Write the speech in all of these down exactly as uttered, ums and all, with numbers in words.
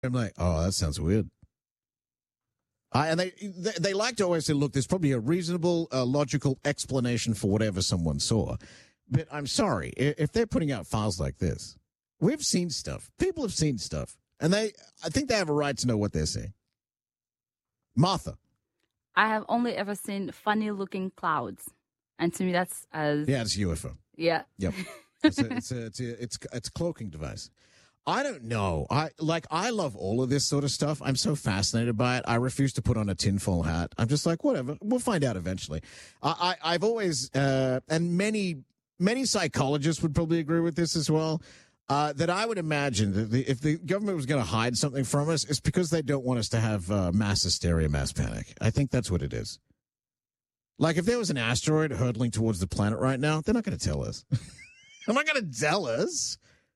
I'm like, oh, that sounds weird. Uh, and they, they they like to always say, look, there's probably a reasonable, uh, logical explanation for whatever someone saw. But I'm sorry, if they're putting out files like this, we've seen stuff. People have seen stuff. And they, I think they have a right to know what they're seeing. Martha. I have only ever seen funny-looking clouds. And to me, that's as... Yeah, it's a U F O. Yeah. Yep. It's a, it's a, it's a, it's, it's a cloaking device. I don't know. I like. I love all of this sort of stuff. I'm so fascinated by it. I refuse to put on a tinfoil hat. I'm just like, whatever. We'll find out eventually. I, I I've always, uh, and many many psychologists would probably agree with this as well. Uh, that I would imagine that the, if the government was going to hide something from us, it's because they don't want us to have uh, mass hysteria, mass panic. I think that's what it is. Like if there was an asteroid hurtling towards the planet right now, they're not going to tell us. They're not going to tell us.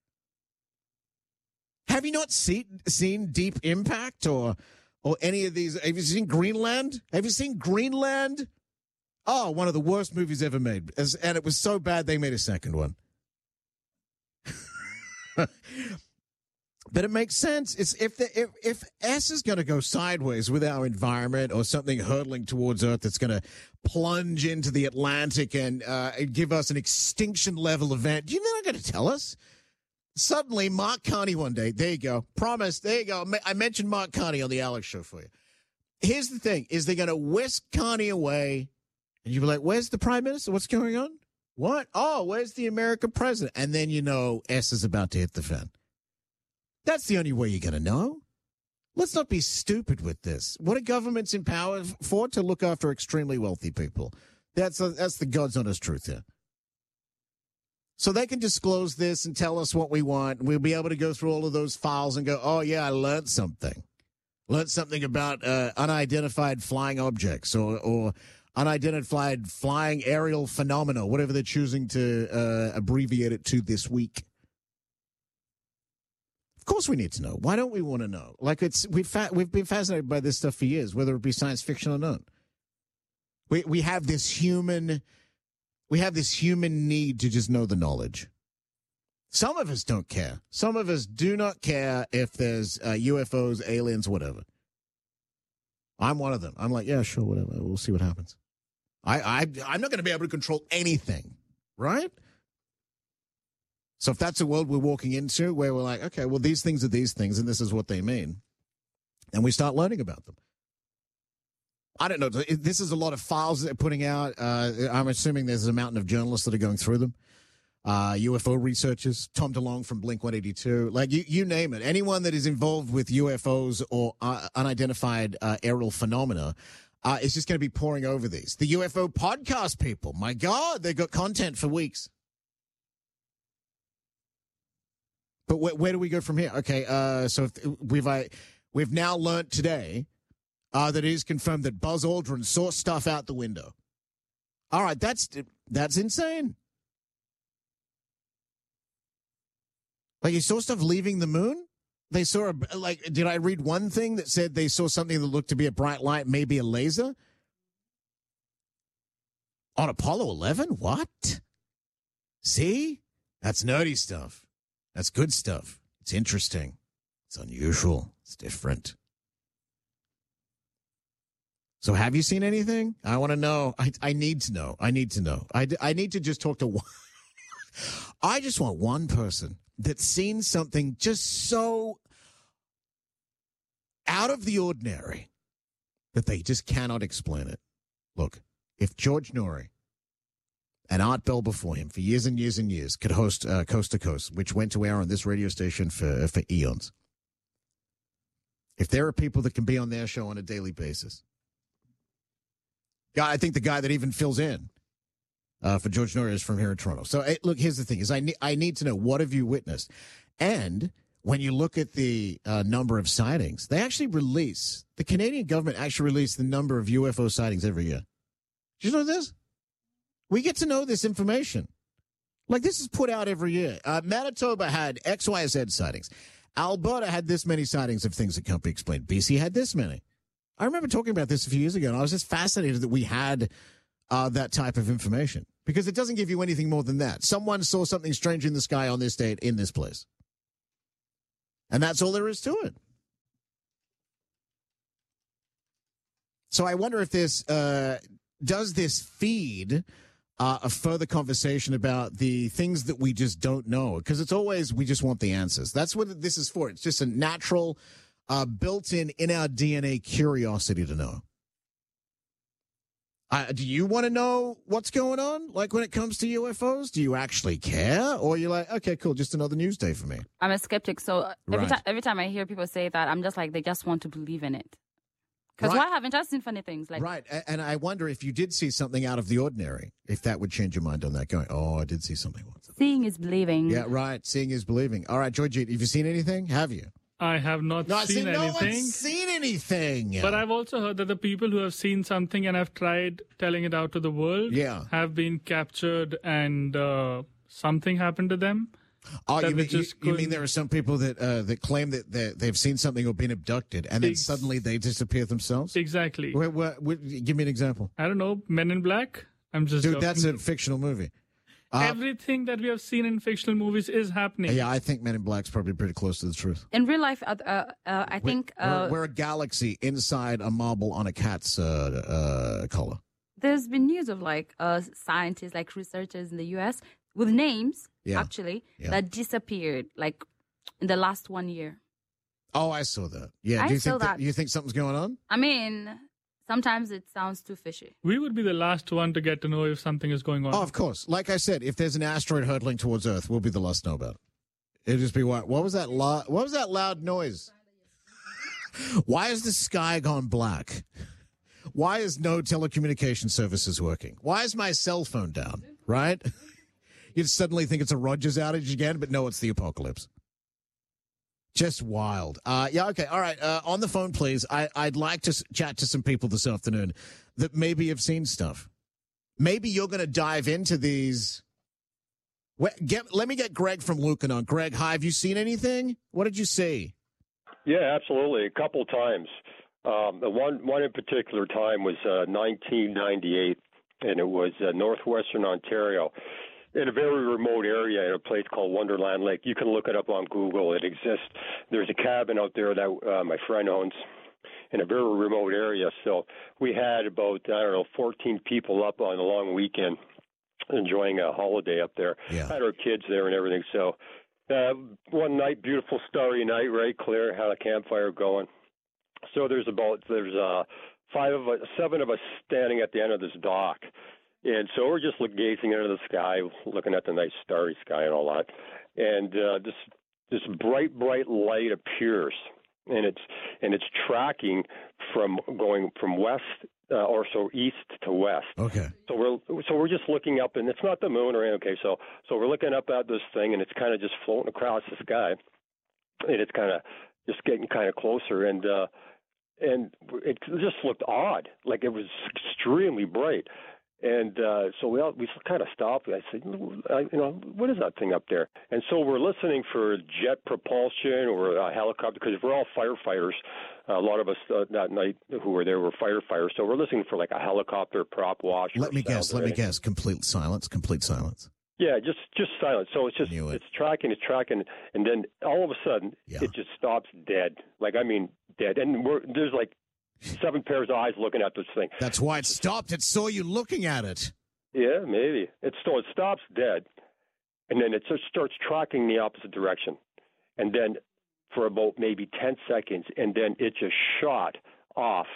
Have you not seen seen Deep Impact or or any of these? Have you seen Greenland? Have you seen Greenland? Oh, one of the worst movies ever made. As, and it was so bad they made a second one. But it makes sense. It's if the if, if S is going to go sideways with our environment or something hurtling towards Earth that's going to plunge into the Atlantic and uh, give us an extinction level event, you're not going to tell us. Suddenly, Mark Carney one day, there you go, promise, there you go. I mentioned Mark Carney on the Alex Show for you. Here's the thing, is they're going to whisk Carney away, and you'll be like, where's the prime minister? What's going on? What? Oh, where's the American president? And then you know S is about to hit the fan. That's the only way you're going to know. Let's not be stupid with this. What are governments in power for? To look after extremely wealthy people. That's, a, that's the God's honest truth here. So they can disclose this and tell us what we want. We'll be able to go through all of those files and go, oh, yeah, I learned something. Learned something about uh, unidentified flying objects or, or unidentified flying aerial phenomena, whatever they're choosing to uh, abbreviate it to this week. Of course we need to know. Why don't we want to know? Like it's we've fa- we've been fascinated by this stuff for years, whether it be science fiction or not. We we have this human... We have this human need to just know the knowledge. Some of us don't care. Some of us do not care if there's uh, U F Os, aliens, whatever. I'm one of them. I'm like, yeah, sure, whatever. We'll see what happens. I, I, I'm not going to be able to control anything, right? So if that's a world we're walking into where we're like, okay, well, these things are these things, and this is what they mean, and we start learning about them. I don't know. This is a lot of files that they're putting out. Uh, I'm assuming there's a mountain of journalists that are going through them. Uh, U F O researchers, Tom DeLonge from Blink one eighty-two. Like, you, you name it. Anyone that is involved with U F Os or uh, unidentified uh, aerial phenomena uh, is just going to be pouring over these. The U F O podcast people, my God, they've got content for weeks. But wh- where do we go from here? Okay, uh, so if we've, uh, we've now learned today... Uh, that it is confirmed that Buzz Aldrin saw stuff out the window. All right, that's that's insane. Like, he saw stuff leaving the moon? They saw, a, like, did I read one thing that said they saw something that looked to be a bright light, maybe a laser? On Apollo eleven? What? See? That's nerdy stuff. That's good stuff. It's interesting. It's unusual. It's different. So have you seen anything? I want to know. I, I need to know. I need to know. I, I need to just talk to one. I just want one person that's seen something just so out of the ordinary that they just cannot explain it. Look, if George Noory and Art Bell before him for years and years and years could host uh, Coast to Coast, which went to air on this radio station for, for eons, if there are people that can be on their show on a daily basis, yeah, I think the guy that even fills in uh, for George Noory is from here in Toronto. So, hey, look, here's the thing: is I need I need to know, what have you witnessed? And when you look at the uh, number of sightings, they actually release the Canadian government actually release the number of U F O sightings every year. Did you know this? We get to know this information. Like, this is put out every year. Uh, Manitoba had X, Y, Z sightings. Alberta had this many sightings of things that can't be explained. B C had this many. I remember talking about this a few years ago, and I was just fascinated that we had uh, that type of information, because it doesn't give you anything more than that. Someone saw something strange in the sky on this date in this place. And that's all there is to it. So I wonder if this uh, does this feed uh, a further conversation about the things that we just don't know, because it's always we just want the answers. That's what this is for. It's just a natural, uh, built-in in our D N A curiosity to know. Uh, do you want to know what's going on? Like when it comes to U F Os, do you actually care, or you're like, okay, cool, just another news day for me? I'm a skeptic, so every Right. time every time I hear people say that, I'm just like, they just want to believe in it. Because Right. why haven't I seen funny things? Like, Right, A- and I wonder if you did see something out of the ordinary, if that would change your mind on that. Going, oh, I did see something once. seeing is believing. Yeah, right. Seeing is believing. All right, Georgette, have you seen anything? Have you? I have not No, seen see, no anything. one's seen anything. But I've also heard that the people who have seen something and have tried telling it out to the world Yeah. have been captured and uh, something happened to them. Oh, that you they mean, you, just you mean couldn't- there are some people that uh, that claim that they- they've seen something or been abducted, and then Ex- suddenly they disappear themselves? Exactly. Wait, what, what, give me an example. I don't know, Men in Black? I'm just Dude, joking. that's a fictional movie. Uh, Everything that we have seen in fictional movies is happening. yeah, I think Men in Black's probably pretty close to the truth. In real life, uh, uh, uh, I think we're, uh, we're a galaxy inside a marble on a cat's uh, uh, collar. there's been news of like uh, scientists, like researchers in the U S with names, Yeah. actually, Yeah. that disappeared like in the last one year. Oh, I saw that. Yeah, I do you saw think that, that. you think something's going on? I mean, sometimes it sounds too fishy. We would be the last one to get to know if something is going on. Oh, of course. Like I said, if there's an asteroid hurtling towards Earth, we'll be the last to know about it. It'll just be what? What was that? Lo- what was that loud noise? Why has the sky gone black? Why is no telecommunication services working? Why is my cell phone down? Right? You'd suddenly think it's a Rogers outage again, but no, it's the apocalypse. Just wild. Uh, yeah, okay. All right. Uh, on the phone, please. I, I'd like to s- chat to some people this afternoon that maybe have seen stuff. Maybe you're going to dive into these. Wait, get, let me get Greg from Lucan on. Greg, hi. Have you seen anything? What did you see? Yeah, absolutely. A couple times. Um, the one one in particular time was uh, nineteen ninety-eight, and it was uh, northwestern Ontario, in a very remote area in a place called Wonderland Lake. You can look it up on Google. It exists. There's a cabin out there that uh, my friend owns in a very remote area. So we had about, I don't know, fourteen people up on a long weekend enjoying a holiday up there. Yeah. Had our kids there and everything. So uh, one night, beautiful starry night, right, clear, had a campfire going. So there's about, there's uh, five of us, seven of us standing at the end of this dock. And so we're just look, gazing into the sky, looking at the nice starry sky and all that. And uh, this this bright, bright light appears, and it's and it's tracking from going from west uh, or so east to west. Okay. So we're so we're just looking up, and it's not the moon or anything. Okay, so so we're looking up at this thing, and it's kind of just floating across the sky, and it's kind of just getting kind of closer, and uh, and it just looked odd, like it was extremely bright. And uh, so we all, we kind of stopped. I said, you know, what is that thing up there? And so we're listening for jet propulsion or a helicopter, because we're all firefighters. A lot of us uh, that night who were there were firefighters. So we're listening for like a helicopter, prop wash. Let me guess. or Let me anything. guess. Complete silence. Complete silence. Yeah, just just silence. So it's just Knew it. it's tracking, it's tracking, and then all of a sudden Yeah. it just stops dead. Like I mean, dead. And we're there's like seven pairs of eyes looking at this thing. That's why it stopped. It saw you looking at it. Yeah, maybe. It so it stops dead, and then it just starts tracking the opposite direction, and then for about maybe ten seconds, and then it just shot off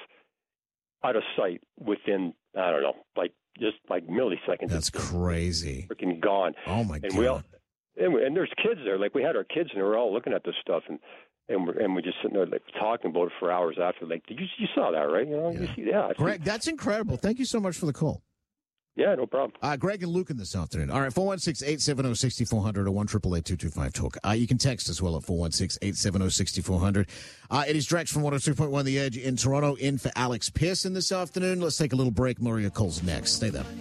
out of sight within I don't know, like just like milliseconds. That's It's just crazy. freaking gone. Oh my And god. we all and, we, and there's kids there. Like we had our kids, and we were all looking at this stuff, and and we're and we just sitting there like talking about it for hours after. Like, did you you saw that, right? You know, Yeah. you see, yeah, I see- Greg, that's incredible. Thank you so much for the call. yeah, no problem. Uh, Greg and Lucan this afternoon. All right, four one six, eight seven zero, six four zero zero or one eight eight eight, two two five, talk. Uh, you can text as well at four one six, eight seven zero, six four zero zero. Uh, it is Drex from one oh two point one The Edge in Toronto, in for Alex Pearson this afternoon. Let's take a little break. Maria calls next. Stay there.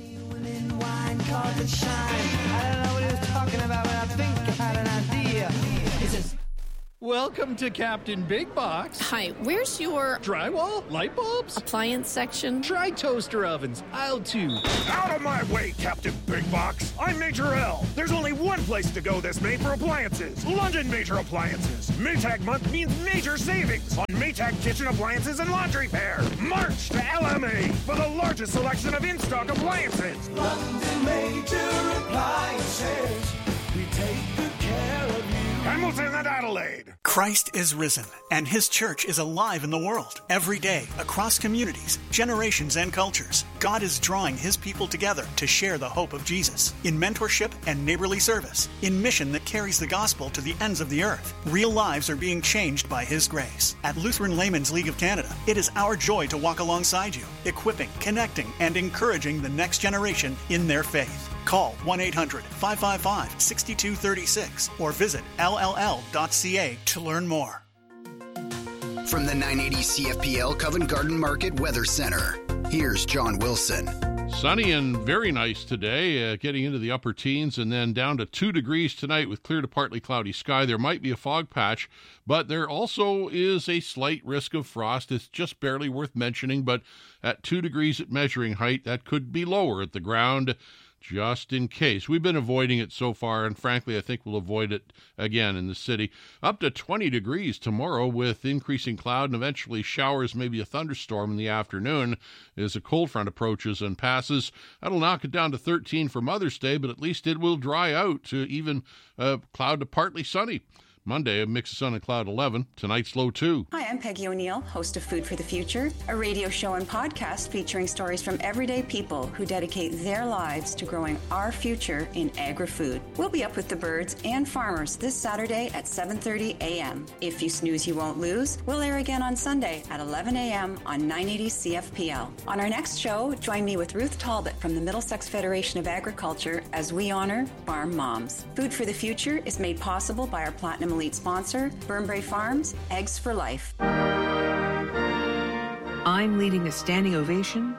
Wine carpet shine. I don't know what he was talking about, but I think I had an idea. He says, Welcome to Captain Big Box. Hi, where's your Drywall? Light bulbs? appliance section? Try toaster ovens. Aisle two. Out of my way, Captain Big Box. I'm Major L. There's only one place to go this May for appliances. London Major Appliances. Maytag month means major savings on Maytag kitchen appliances and laundry pair. March to L M A for the largest selection of in-stock appliances. London Major Appliances. We take good care of you. Hamilton and Adelaide. Christ is risen, and His church is alive in the world. Every day, across communities, generations, and cultures, God is drawing His people together to share the hope of Jesus in mentorship and neighborly service, in mission that carries the gospel to the ends of the earth. Real lives are being changed by His grace. At Lutheran Laymen's League of Canada, it is our joy to walk alongside you, equipping, connecting, and encouraging the next generation in their faith. Call one eight hundred, five five five, six two three six or visit L L L dot C A to learn more. From the nine eighty C F P L Covent Garden Market Weather Center, here's John Wilson. Sunny and very nice today, uh, getting into the upper teens and then down to two degrees tonight with clear to partly cloudy sky. There might be a fog patch, but there also is a slight risk of frost. It's just barely worth mentioning, but at two degrees at measuring height, that could be lower at the ground, just in case. We've been avoiding it so far, and frankly, I think we'll avoid it again in the city. Up to twenty degrees tomorrow with increasing cloud and eventually showers, maybe a thunderstorm in the afternoon as a cold front approaches and passes. That'll knock it down to thirteen for Mother's Day, but at least it will dry out to even uh, cloud to partly sunny. Monday, a mix of sun and cloud eleven. Tonight's low two. Hi, I'm Peggy O'Neill, host of Food for the Future, a radio show and podcast featuring stories from everyday people who dedicate their lives to growing our future in agri-food. We'll be up with the birds and farmers this Saturday at seven thirty a.m. If you snooze, you won't lose. We'll air again on Sunday at eleven a.m. on nine eighty C F P L. On our next show, join me with Ruth Talbot from the Middlesex Federation of Agriculture as we honor farm moms. Food for the Future is made possible by our Platinum Elite sponsor, Burnbrae Farms, Eggs for Life. I'm leading a standing ovation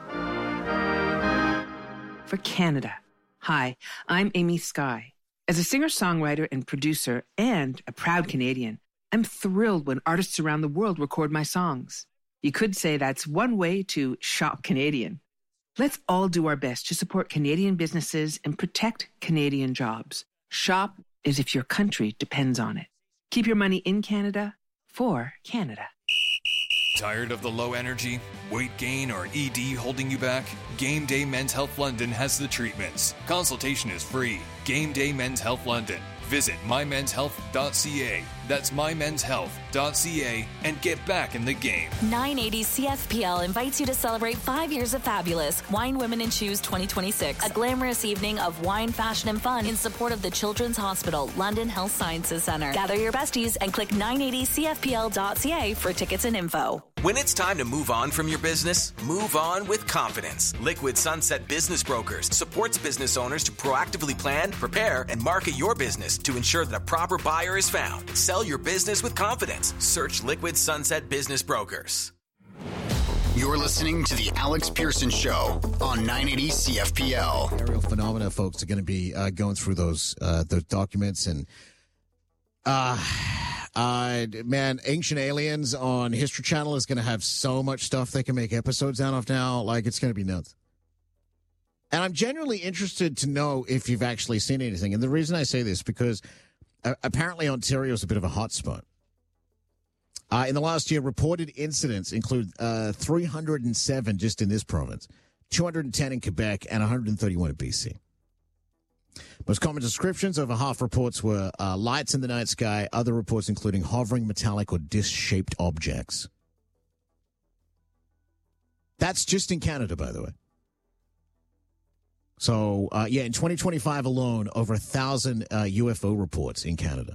for Canada. Hi, I'm Amy Skye. As a singer-songwriter and producer and a proud Canadian, I'm thrilled when artists around the world record my songs. You could say that's one way to shop Canadian. Let's all do our best to support Canadian businesses and protect Canadian jobs. Shop as if your country depends on it. Keep your money in Canada for Canada. Tired of the low energy, weight gain, or E D holding you back? Game Day Men's Health London has the treatments. Consultation is free. Game Day Men's Health London. Visit my men's health dot c a. That's my men's health dot c a and get back in the game. nine eighty C F P L invites you to celebrate five years of fabulous Wine, Women, and Shoes twenty twenty-six. A glamorous evening of wine, fashion, and fun in support of the Children's Hospital, London Health Sciences Centre. Gather your besties and click nine eighty C F P L dot c a for tickets and info. When it's time to move on from your business, move on with confidence. Liquid Sunset Business Brokers supports business owners to proactively plan, prepare, and market your business to ensure that a proper buyer is found. Sell your business with confidence. Search Liquid Sunset Business Brokers. You're listening to The Alex Pearson Show on nine eighty C F P L. Aerial phenomena folks are going to be uh, going through those uh, those documents and uh, uh, man, Ancient Aliens on History Channel is going to have so much stuff they can make episodes out of now. Like, it's going to be nuts. And I'm genuinely interested to know if you've actually seen anything. And the reason I say this, because uh, apparently Ontario is a bit of a hotspot. Uh, in the last year, reported incidents include uh, three hundred seven just in this province, two hundred ten in Quebec, and one hundred thirty-one in B C. Most common descriptions, over half reports were uh, lights in the night sky, other reports including hovering metallic or disc-shaped objects. That's just in Canada, by the way. So, uh, yeah, in twenty twenty-five alone, over one thousand uh, U F O reports in Canada.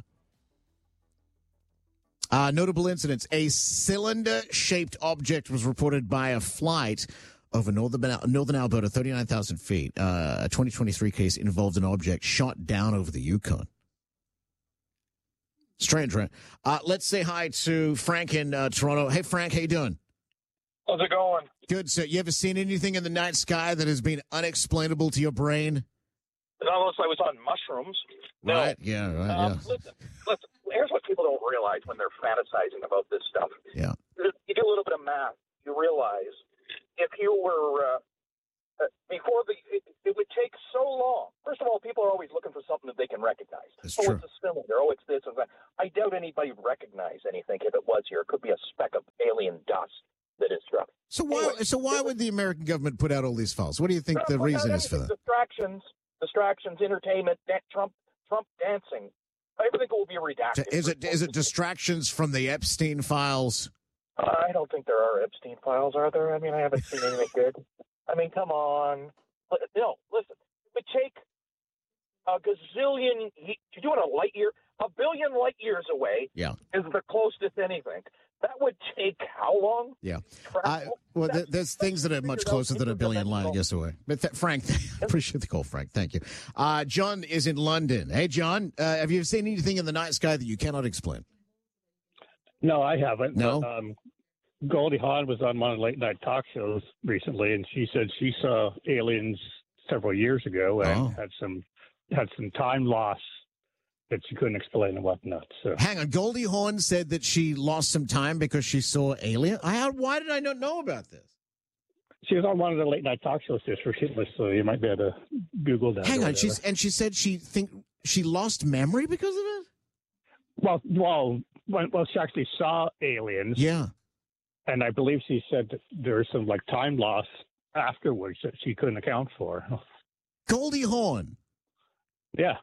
Uh, notable incidents. A cylinder-shaped object was reported by a flight over northern, northern Alberta, thirty-nine thousand feet. Uh, a twenty twenty-three case involved an object shot down over the Yukon. Strange, right? Uh, let's say hi to Frank in uh, Toronto. Hey, Frank, how you doing? How's it going? Good. So you ever seen anything in the night sky that has been unexplainable to your brain? It almost like I was on mushrooms. Right, no. yeah, right, um, yeah. Listen, listen, here's what people don't realize when they're fantasizing about this stuff. Yeah. You do a little bit of math, you realize if you were uh, uh, before the, it, it would take so long. First of all, people are always looking for something that they can recognize. That's oh, true. it's a cylinder. Oh, it's this and that. I doubt anybody would recognize anything if it was here. It could be a speck of alien dust that is struck. So why? Anyway, so why would the American government put out all these files? What do you think the reason is for that? Distractions, distractions, entertainment, da- Trump, Trump dancing. Everything will be redacted. Is it is it distractions from the Epstein files? I don't think there are Epstein files, are there? I mean, I haven't seen anything good. I mean, come on. No, listen. It would take a gazillion. You're doing a light year, a billion light years away. Yeah. Is the closest anything. That would take how long? Yeah. I, well, th- there's things that are much closer than a billion light years away. But th- Frank, appreciate the call, Frank. Thank you. Uh, John is in London. Hey, John, uh, have you seen anything in the night sky that you cannot explain? No, I haven't. No? But, um, Goldie Hawn was on one of the late night talk shows recently, and she said she saw aliens several years ago and Oh. had some had some time loss that she couldn't explain and whatnot. So Hang on. Goldie Hawn said that she lost some time because she saw alien. I, why did I not know about this? she was on one of the late night talk shows just recently, so you might be able to Google that. Hang or on. whatever. She's and she said she think she lost memory because of it. Well, well, when, well, she actually saw aliens. Yeah. And I believe she said that there was some like time loss afterwards that she couldn't account for. Goldie Hawn. Yeah.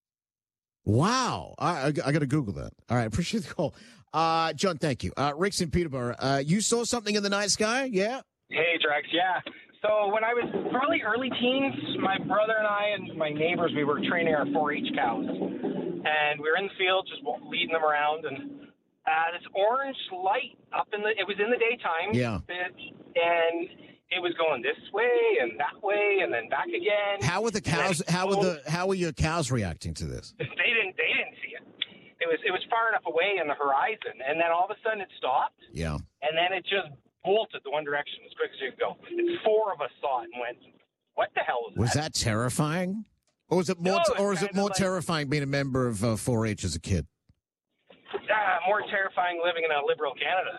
Wow. I, I, I got to Google that. All right. Appreciate the call. Uh, John, thank you. Uh, Rick's in Peterborough. Uh, you saw something in the night sky? Yeah? Hey, Drex. Yeah. So when I was probably early teens, my brother and I and my neighbors, we were training our four H cows. And we were in the field just leading them around. And uh, this orange light up in the, it was in the daytime. Yeah. And it was going this way and that way and then back again. How were the cows? How were the? How were your cows reacting to this? They didn't. They didn't see it. It was. It was far enough away in the horizon, and then all of a sudden it stopped, Yeah. and then it just bolted the one direction as quick as you could go. And four of us saw it and went, "What the hell was that?" Was that terrifying, or was it more? No, or it's is it kinda more like- terrifying being a member of uh, four H as a kid? Ah, more terrifying living in a liberal Canada.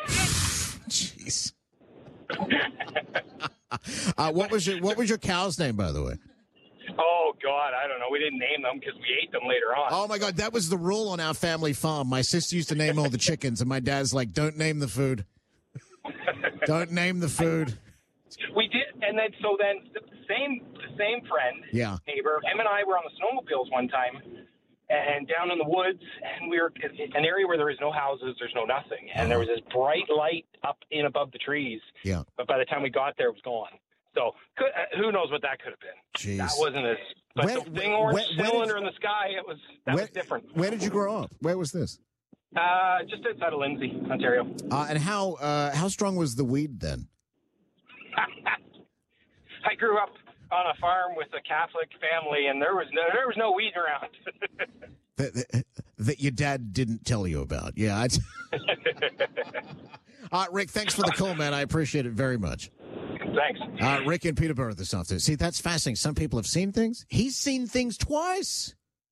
Jeez. uh, what was your What was your cow's name, by the way? Oh God, I don't know. We didn't name them because we ate them later on. Oh my God, that was the rule on our family farm. My sister used to name all the chickens, and my dad's like, "Don't name the food. Don't name the food." We did, and then so then the same the same friend, Yeah. neighbor, him and I were on the snowmobiles one time, and down in the woods, and we were in an area where there is no houses, there's no nothing, and there was this bright light up in above the trees. Yeah. But by the time we got there, it was gone. So could, uh, who knows what that could have been? Jeez. That wasn't as. But Where- the thing orange where- where cylinder did- in the sky, it was that Where- was different. Where did you grow up? Where was this? Uh, just outside of Lindsay, Ontario. Uh, and how uh, how strong was the weed then? I grew up on a farm with a Catholic family, and there was no there was no weed around. That, that, that your dad didn't tell you about? Yeah. I'd... uh, Rick, thanks for the call, man. I appreciate it very much. Thanks. Uh, Rick in Peterborough this afternoon. See, that's fascinating. Some people have seen things. He's seen things twice.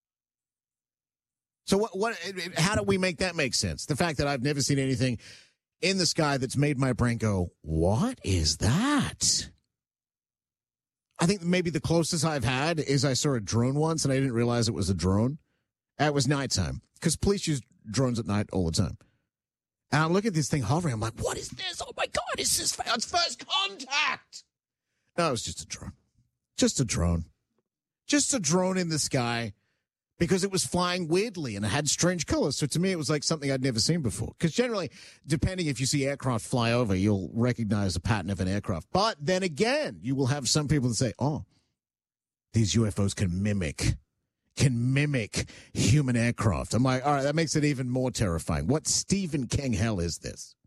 So what? What? How do we make that make sense? The fact that I've never seen anything in the sky that's made my brain go, "What is that?" I think maybe the closest I've had is I saw a drone once, and I didn't realize it was a drone. It was nighttime because police use drones at night all the time. And I look at this thing hovering. I'm like, "What is this? Oh my God! Is this it's first contact?" No, it was just a drone. Just a drone. Just a drone in the sky because it was flying weirdly and it had strange colors. So to me, it was like something I'd never seen before. Because generally, depending if you see aircraft fly over, you'll recognize the pattern of an aircraft. But then again, you will have some people that say, "Oh, these U F Os can mimic, can mimic human aircraft." I'm like, all right, that makes it even more terrifying. What Stephen King hell is this?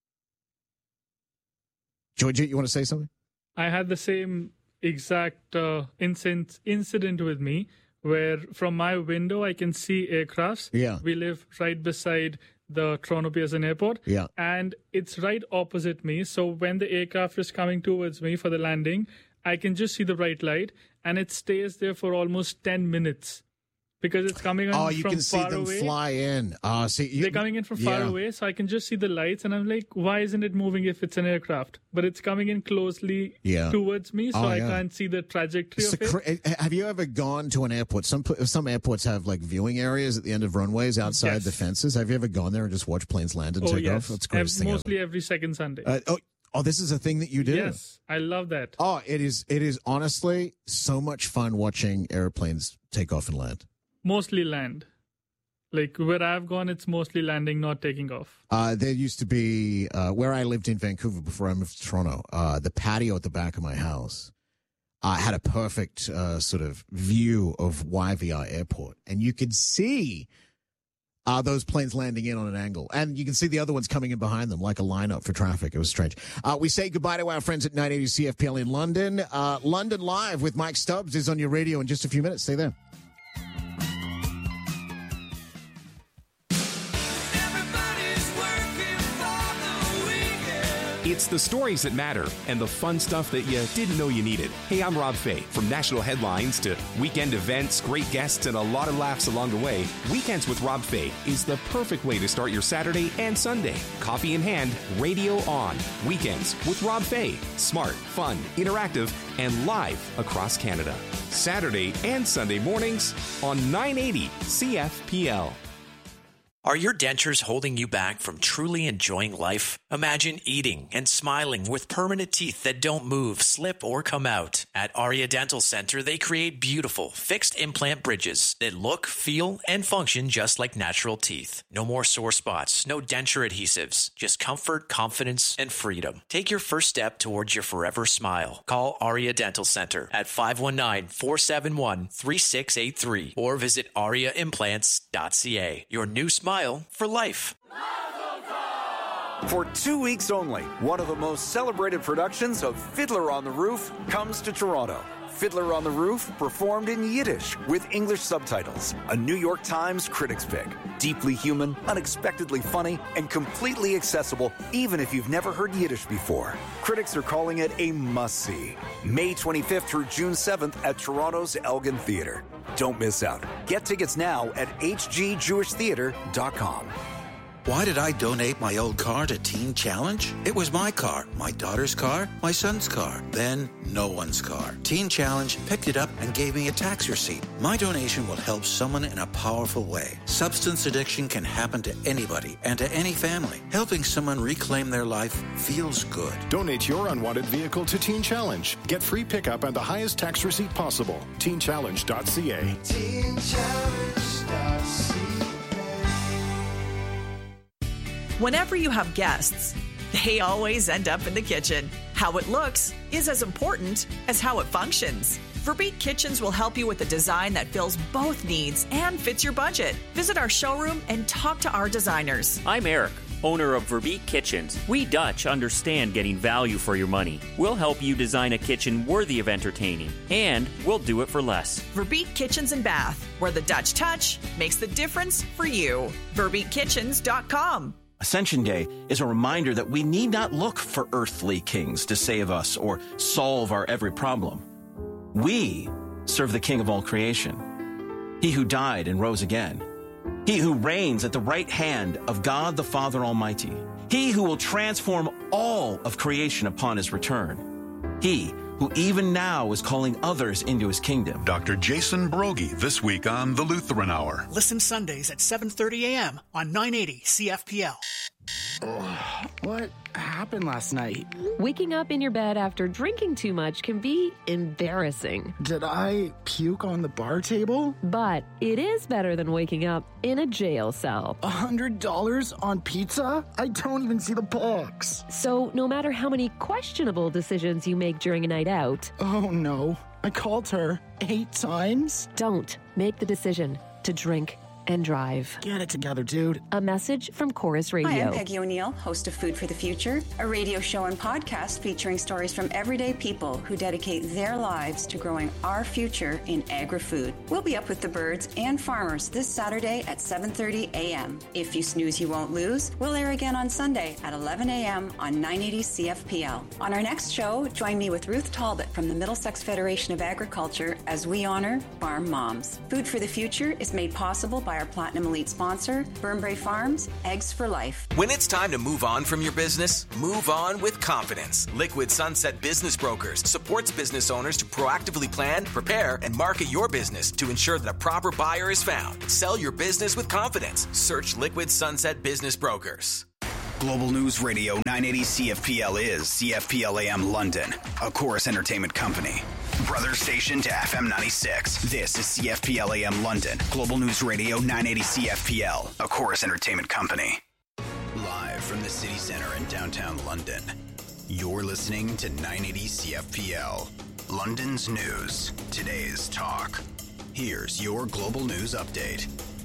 Georgia, you want to say something? I had the same exact uh, incident incident with me, where from my window I can see aircrafts. Yeah. We live right beside the Toronto Pearson Airport. Yeah. And it's right opposite me. So when the aircraft is coming towards me for the landing, I can just see the bright light, and it stays there for almost ten minutes. because it's coming in Oh, you from can see far them away. fly in. Uh, see, you, They're coming in from far yeah. away, so I can just see the lights, and I'm like, why isn't it moving if it's an aircraft? But it's coming in closely Yeah. towards me, so Oh, I yeah. can't see the trajectory It's of a it. cra- Have you ever gone to an airport? Some some airports have like viewing areas at the end of runways outside Yes. the fences. Have you ever gone there and just watched planes land and Oh, take yes. off? That's the greatest Ev- thing ever. Mostly every second Sunday. Uh, oh, oh, this is a thing that you do? Yes, I love that. Oh, it is. It is honestly so much fun watching airplanes take off and land. Mostly land. Like where I've gone, it's mostly landing, not taking off. Uh, there used to be uh, where I lived in Vancouver before I moved to Toronto. Uh, the patio at the back of my house uh, had a perfect uh, sort of view of Y V R Airport, and you could see uh, those planes landing in on an angle, and you can see the other ones coming in behind them like a lineup for traffic. It was strange. Uh, we say goodbye to our friends at nine eighty C F P L in London. Uh, London Live with Mike Stubbs is on your radio in just a few minutes. Stay there. It's the stories that matter and the fun stuff that you didn't know you needed. Hey, I'm Rob Fay. From national headlines to weekend events, great guests, and a lot of laughs along the way, Weekends with Rob Fay is the perfect way to start your Saturday and Sunday. Coffee in hand, radio on. Weekends with Rob Fay. Smart, fun, interactive, and live across Canada. Saturday and Sunday mornings on nine eighty C F P L. Are your dentures holding you back from truly enjoying life? Imagine eating and smiling with permanent teeth that don't move, slip, or come out. At Aria Dental Center, they create beautiful, fixed implant bridges that look, feel, and function just like natural teeth. No more sore spots, no denture adhesives, just comfort, confidence, and freedom. Take your first step towards your forever smile. Call Aria Dental Center at five one nine, four seven one, three six eight three or visit aria implants dot c a. Your new smile for life. For two weeks only, one of the most celebrated productions of Fiddler on the Roof comes to Toronto. Fiddler on the Roof, performed in Yiddish with English subtitles. A New York Times critics pick. Deeply human, unexpectedly funny, and completely accessible even if you've never heard Yiddish before. Critics are calling it a must-see. May twenty-fifth through June seventh at Toronto's Elgin Theatre. Don't miss out. Get tickets now at h g jewish theatre dot com. Why did I donate my old car to Teen Challenge? It was my car, my daughter's car, my son's car, then no one's car. Teen Challenge picked it up and gave me a tax receipt. My donation will help someone in a powerful way. Substance addiction can happen to anybody and to any family. Helping someone reclaim their life feels good. Donate your unwanted vehicle to Teen Challenge. Get free pickup and the highest tax receipt possible. teen challenge dot c a. teen challenge dot c a. Whenever you have guests, they always end up in the kitchen. How it looks is as important as how it functions. Verbeek Kitchens will help you with a design that fills both needs and fits your budget. Visit our showroom and talk to our designers. I'm Eric, owner of Verbeek Kitchens. We Dutch understand getting value for your money. We'll help you design a kitchen worthy of entertaining, and we'll do it for less. Verbeek Kitchens and Bath, where the Dutch touch makes the difference for you. verbeek kitchens dot com. Ascension Day is a reminder that we need not look for earthly kings to save us or solve our every problem. We serve the King of all creation, He who died and rose again, He who reigns at the right hand of God the Father Almighty, He who will transform all of creation upon His return, He who even now is calling others into His kingdom. Doctor Jason Broggi this week on The Lutheran Hour. Listen Sundays at seven thirty a.m. on nine eighty C F P L. What happened last night? Waking up in your bed after drinking too much can be embarrassing. Did I puke on the bar table? But it is better than waking up in a jail cell. A hundred dollars on pizza? I don't even see the box. So no matter how many questionable decisions you make during a night out... Oh no, I called her eight times? Don't make the decision to drink and drive. Get it together, dude. A message from Chorus Radio. Hi, I'm Peggy O'Neill, host of Food for the Future, a radio show and podcast featuring stories from everyday people who dedicate their lives to growing our future in agri-food. We'll be up with the birds and farmers this Saturday at seven thirty a.m. If you snooze, you won't lose. We'll air again on Sunday at eleven a.m. on nine eighty C F P L. On our next show, join me with Ruth Talbot from the Middlesex Federation of Agriculture as we honor farm moms. Food for the Future is made possible by our Platinum Elite sponsor, Burnbrae Farms, Eggs for Life. When it's time to move on from your business, move on with confidence. Liquid Sunset Business Brokers supports business owners to proactively plan, prepare, and market your business to ensure that a proper buyer is found. Sell your business with confidence. Search Liquid Sunset Business Brokers. Global News Radio nine eighty C F P L is C F P L A M London, a Chorus Entertainment company. Brother station to F M ninety-six. This is C F P L A M London. Global News Radio nine eighty C F P L, a Chorus Entertainment company. Live from the city center in downtown London. You're listening to nine eighty C F P L. London's news. Today's talk. Here's your Global News Update.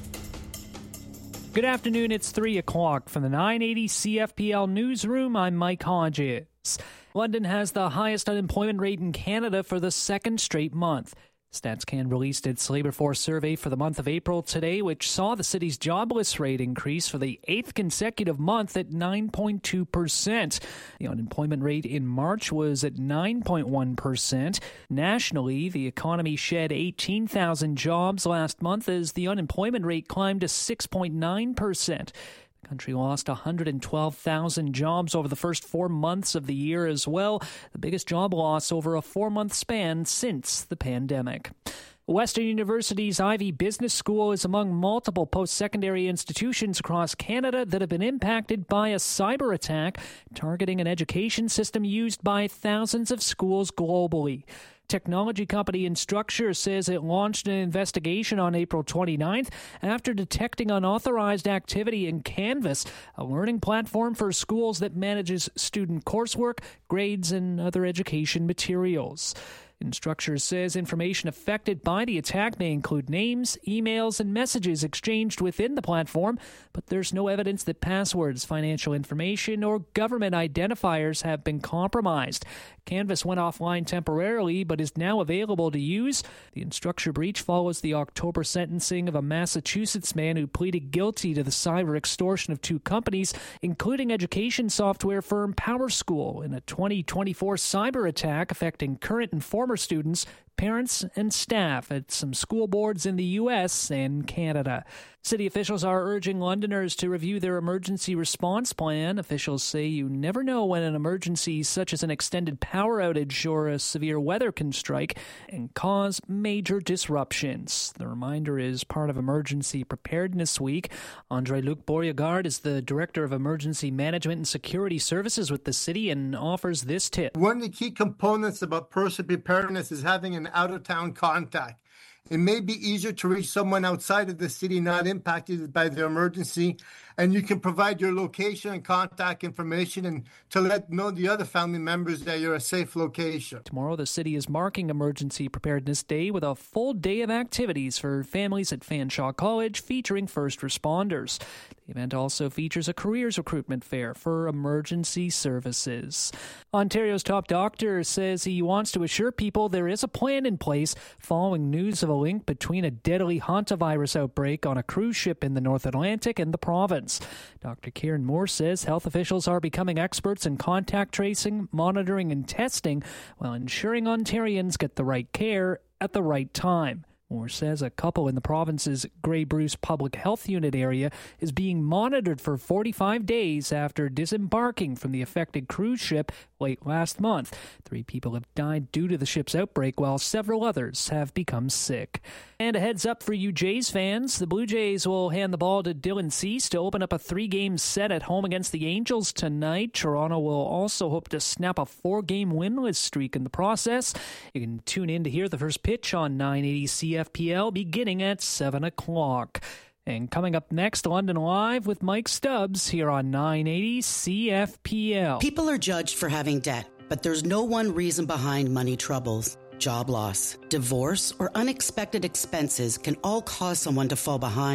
Good afternoon, it's three o'clock from the nine eighty C F P L newsroom. I'm Mike Hodges. London has the highest unemployment rate in Canada for the second straight month. StatsCan released its labor force survey for the month of April today, which saw the city's jobless rate increase for the eighth consecutive month at nine point two percent. The unemployment rate in March was at nine point one percent. Nationally, the economy shed eighteen thousand jobs last month as the unemployment rate climbed to six point nine percent. The country lost one hundred twelve thousand jobs over the first four months of the year as well, the biggest job loss over a four-month span since the pandemic. Western University's Ivey Business School is among multiple post-secondary institutions across Canada that have been impacted by a cyber attack targeting an education system used by thousands of schools globally. Technology company Instructure says it launched an investigation on April twenty-ninth after detecting unauthorized activity in Canvas, a learning platform for schools that manages student coursework, grades, and other education materials. Instructure says information affected by the attack may include names, emails, and messages exchanged within the platform, but there's no evidence that passwords, financial information, or government identifiers have been compromised. Canvas went offline temporarily, but is now available to use. The Instructure breach follows the October sentencing of a Massachusetts man who pleaded guilty to the cyber extortion of two companies, including education software firm PowerSchool, in a twenty twenty-four cyber attack affecting current and former students, parents, and staff at some school boards in the U S and Canada. City officials are urging Londoners to review their emergency response plan. Officials say you never know when an emergency such as an extended power outage or a severe weather can strike and cause major disruptions. The reminder is part of Emergency Preparedness Week. Andre-Luc Beauregard is the Director of Emergency Management and Security Services with the city and offers this tip. One of the key components about person preparedness is having an out-of-town contact. It may be easier to reach someone outside of the city not impacted by the emergency, and you can provide your location and contact information and to let know the other family members that you're a safe location. Tomorrow, the city is marking Emergency Preparedness Day with a full day of activities for families at Fanshawe College featuring first responders. The event also features a careers recruitment fair for emergency services. Ontario's top doctor says he wants to assure people there is a plan in place following news of a link between a deadly hantavirus outbreak on a cruise ship in the North Atlantic and the province. Doctor Kieran Moore says health officials are becoming experts in contact tracing, monitoring, and testing while ensuring Ontarians get the right care at the right time. Moore says a couple in the province's Grey Bruce Public Health Unit area is being monitored for forty-five days after disembarking from the affected cruise ship late last month. Three people have died due to the ship's outbreak, while several others have become sick. And a heads up for you Jays fans, the Blue Jays will hand the ball to Dylan Cease to open up a three-game set at home against the Angels tonight. Toronto will also hope to snap a four-game winless streak in the process. You can tune in to hear the first pitch on nine eighty C F P L beginning at seven o'clock. And coming up next, London Live with Mike Stubbs here on nine eighty C F P L. People are judged for having debt, but there's no one reason behind money troubles. Job loss, divorce, or unexpected expenses can all cause someone to fall behind.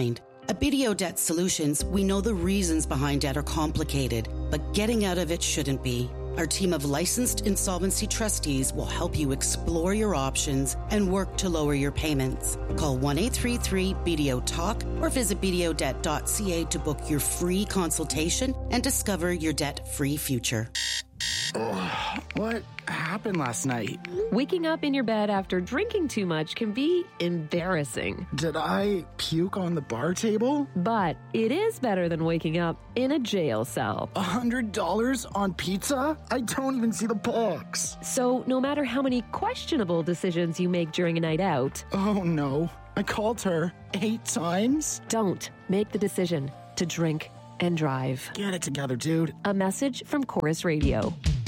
At B D O Debt Solutions, we know the reasons behind debt are complicated, but getting out of it shouldn't be. Our team of licensed insolvency trustees will help you explore your options and work to lower your payments. Call one eight three three B D O talk or visit b d o debt dot c a to book your free consultation and discover your debt-free future. Oh, what happened last night? Waking up in your bed after drinking too much can be embarrassing. Did I puke on the bar table? But it is better than waking up in a jail cell. A hundred dollars on pizza? I don't even see the box. So no matter how many questionable decisions you make during a night out... Oh no, I called her eight times? Don't make the decision to drink and drive. Get it together, dude. A message from Chorus Radio.